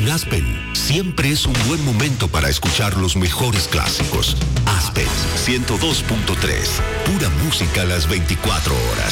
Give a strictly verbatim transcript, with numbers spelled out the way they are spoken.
En Aspen, siempre es un buen momento para escuchar los mejores clásicos. Aspen ciento dos punto tres, pura música a las veinticuatro horas.